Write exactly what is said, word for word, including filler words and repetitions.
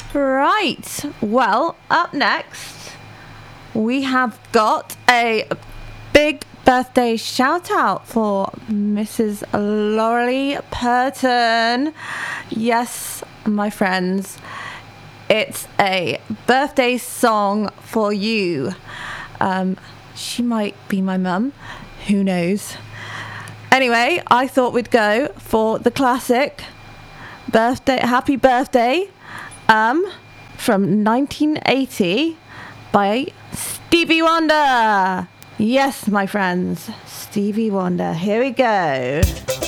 Right, well, up next, we have got a big birthday shout out for Missus Laurie Purton. Yes, my friends, it's a birthday song for you. Um, she might be my mum, who knows. Anyway, I thought we'd go for the classic birthday, happy birthday, um, from nineteen eighty by Stevie Wonder. Yes, my friends, Stevie Wonder. Here we go.